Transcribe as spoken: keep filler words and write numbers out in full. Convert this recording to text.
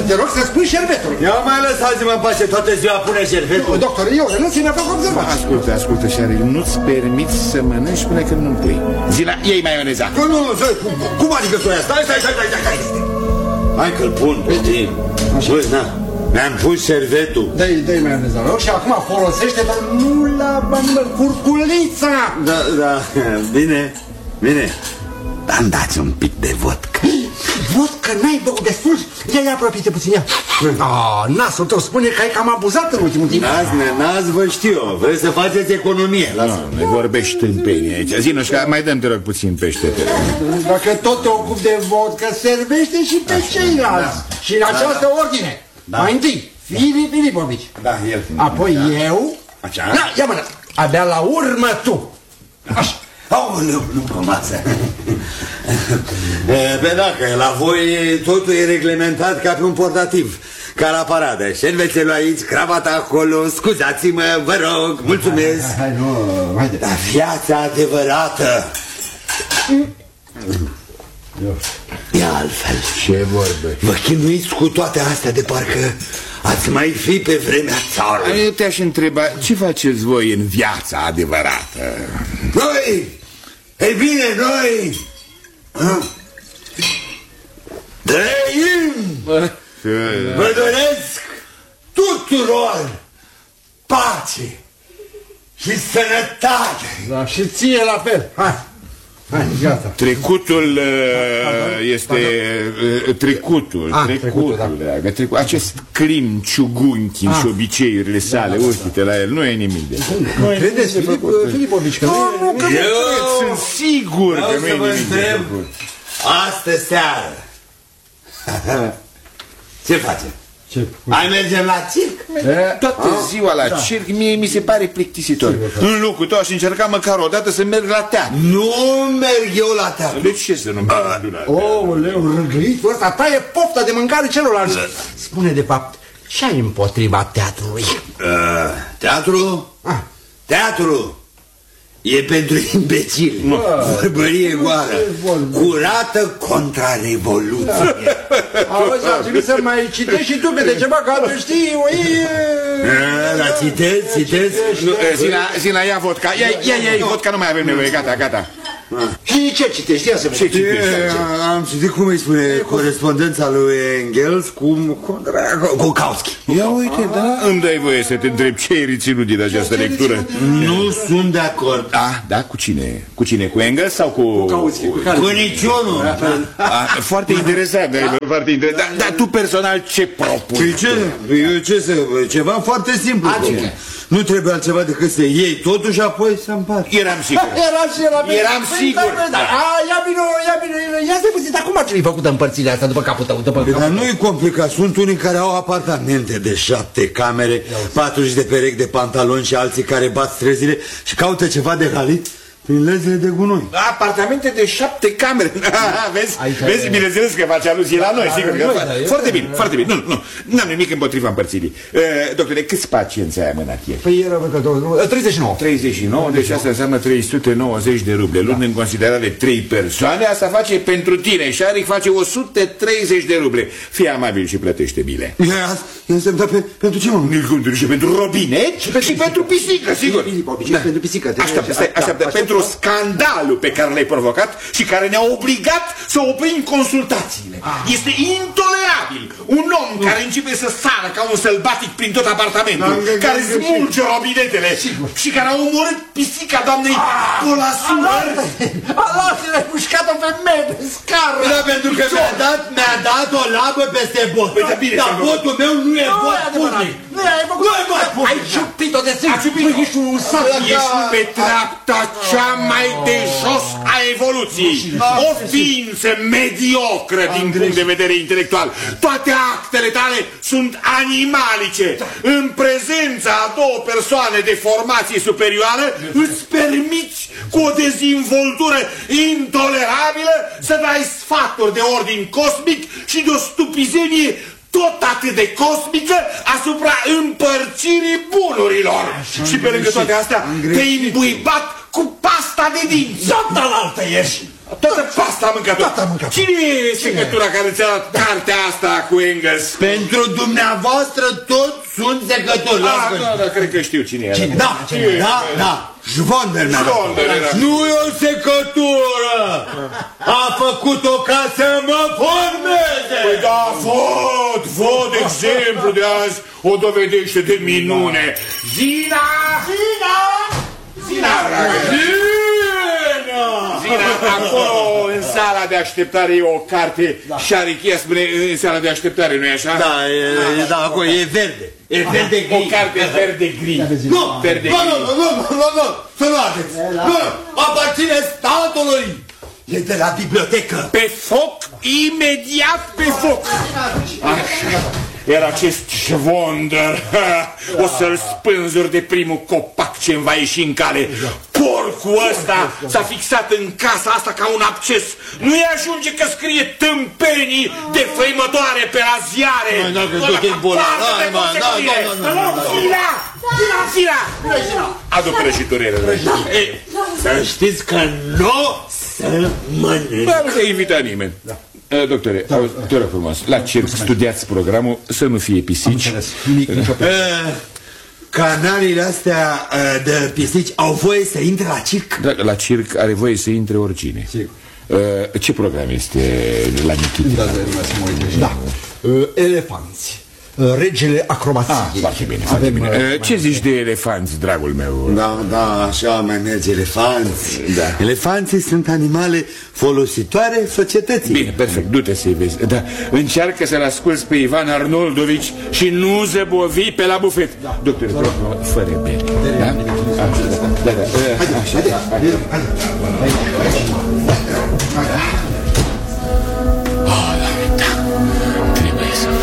te rog să spui șervetul. Ia mai lăsați-mă în pace, toată ziua pune șervetul. Doctor, eu nu ți-mi fac observații. Ascultă, ascultă, Șaril, nu-ți permiți să mănânci până când nu pui. Zila, iei maioneza. Nu, nu, nu, cum adică tu aia? Stai, stai, stai, stai, stai. Hai că-l pun, puțin. Băi, na, mi-am pus șervetul. Dă-i, dă-i maioneza, rog, și acum folosește, dar nu la curculița. Da, da, bine, bine. Dar-mi dați un pic de vodcă. Vodcă n-ai băut destul? Ia-i apropie-te puțin, ia. Ah, nasul tău spune că ai cam abuzat în ultimul timp. N-azi, n-azi, vă știu eu. Vreți să faceți economie. Nu, ne vorbești tâmpenii aici. Zinoșca, mai dăm, te rog, puțin pește. Dacă tot te ocupi de vodcă, servește și pe ceilalți. Și în această ordine. Mai întâi, Filip Filipovici. Da, el. Apoi eu. Așa. Da, ia mână. Abia la urmă tu. Așa. Aoleu, nu pe masă. Pe dacă, la voi totul e reglementat ca pe un portativ. Ca la paradă. Șervețelul aici, cravata acolo. Scuzați-mă, vă rog, mulțumesc. Hai, hai, nu, hai de... Dar viața adevărată e altfel. Ce vorbe? Vă chinuiți cu toate astea de parcă ați mai fi pe vremea țară. Eu te-aș întreba, ce faceți voi în viața adevărată? Noi, ei bine, noi trăim. Vă doresc tuturor pace și sănătate. Da, și ție la fel. Hai, hai, gata. Trecutul uh, este uh, trecutul, ah, trecutul, trecutul, da. trecut, acest crim ciugunchin ah. și obiceiurile sale, da, uite-te la el, nu e nimic de nu credeți, Filip, Filipovici, că nu e... Eu sunt sigur că nu e nimic de făcut. Astă seară ce facem? Ce? Hai mergem la circ? Toată ziua la da. circ mie mi se pare plictisitor. În locul tău aș încerca măcar o dată să merg la teatru. Nu merg eu la teatru. De ce să nu merg la teatru? Oleu, răgăitul ăsta taie pofta de mâncare celorlalți. Spune de fapt, ce ai împotriva teatrului? Uh, teatru? Ah. Teatru e pentru imbecili. Vorbărie goală. Curată contra revoluție. Auzi, ar trebui să mai citești și tu câte ceva, ca să știi, ui... Da, citesc, citesc. Zina, ia vodka. Ia, ia, ia, vodka, nu mai avem nevoie, gata, gata. Și ce citești? Ia să ce citești? Am citit, cum îi spune, corespondența lui Engels cu Kautsky. Ia uite, da. Îmi dai voie să te întreb ce ai reținut din această lectură? Nu sunt de acord. Ah, da, cu cine? Cu cine? Cu Engels sau cu... Cu Kautsky. Cu niciunul. Foarte interesant, foarte interesant. Dar tu personal ce propui? Ce? Eu ce să... Ceva foarte simplu. Adică? Nu trebuie altceva decât să iei totul și apoi să împarți. Eram sigur. Eram sigur. Eram sigur. Ia bine, ia bine. Ia să puțin, dar cum ar trebui făcută împărțirea asta după capul tău? Dar nu e complicat. Sunt unii care au apartamente de șapte camere, patruzeci de perechi de pantaloni și alții care bat străzile și caută ceva de halit prin lezile de gunoi. Apartamente de șapte camere. Vezi? Vezi, bineînțeles că face aluzie la noi, sigur că face. Foarte bine, foarte bine. Nu, nu, n-am nimic împotriva împărțirii. Doctore, câți pacienți ai amânat ieri? Păi era treizeci și nouă. treizeci și nouă, deci asta înseamnă trei sute nouăzeci de ruble. Luând în considerare trei persoane, asta face pentru tine. Șaric face o sută treizeci de ruble. Fii amabil și plătește bile. Ia însemnat pentru ce, mă? Și pentru robinet și pentru pisică, sigur. Pentru pisică. Așteaptă, stai, așteaptă. Pentru scandalul pe care l-ai provocat și care ne-a obligat să oprim consultațiile. Ah. Este intolerabil un om mm. care începe să sară ca un sălbatic prin tot apartamentul, da, care smulge robinetele și care a omorât pisica doamnei Colasur. Lasă-le, ai pușcat o femeie pe scară. Da, pentru că mi-a dat, mi-a dat o labă peste bot. Păi, da, bine, dar botul meu nu e bot public. Nu ai făcut. Ai ciupit-o de sânge. Ești un sat. Ești pe treapta cea mai de jos a evoluției. O ființă mediocră din punct de vedere intelectual. Toate actele tale sunt animalice. În prezența a două persoane de formație superioară îți permiți cu o dezvoltură intolerabilă să dai sfaturi de ordin cosmic și de o stupizenie tot atât de cosmică asupra împărțirii bunurilor. Și pe lângă toate astea te-ai imbuibat cu pasta de dinți. Tot alaltă ești. Toată pasta a mâncat-o. Toată a mâncat-o. Cine e secătura care ți-a dat cartea asta cu Engels? Pentru dumneavoastră toți sunt secători. Ah, da, da, cred că știu cine era. Da, da, da. Jvonder mi-a dat. Nu e o secătură. A făcut-o ca să mă formeze. Păi da, văd, văd exemplu de azi. O dovedește de minune. Zina! Zina! Zina, dragă! Zina! Zina, acolo în sala de așteptare e o carte. Șarichia spune în sala de așteptare, nu-i așa? Da, e, da, acolo e verde. E verde gri. O carte verde-gri. Nu, verde nu, nu, nu, nu, nu, nu, să nu ardeți. Nu, aparține statului. E de la bibliotecă. Pe foc, imediat pe foc. Așa. Iar acest șvonder, o să-l spânzuri de primul copac ce-mi va ieși în cale. Porcul ăsta s-a fixat în casa asta ca un acces. Nu-i ajunge că scrie tâmpenii defăimătoare pe la ziare. Măi, dacă tot e bolan, hai, mă, da, da, da, da. Zina! Zina! Zina! Adu prăjiturele. Să știți că nu să mănânc. Nu te invita nimeni. Doctore, te rog frumos, la circ studiați programul să nu fie pisici. Canalele astea de pisici au voie să intre la circ? Da, la circ are voie să intre oricine. Ce program este la Nichitina? Da, elefanți. Regele acrobației. Ah, foarte bine, foarte bine. Ce zici de elefanți, dragul meu? Da, da, așa mai merge, elefanți. Da. Elefanții sunt animale folositoare societății. Bine, perfect, du-te să-i vezi. Da, încearcă să-l asculți pe Ivan Arnoldovici și nu zăbovi pe la bufet. Da. Doctor, fără bere. Da? Da, da, da. Așa, da.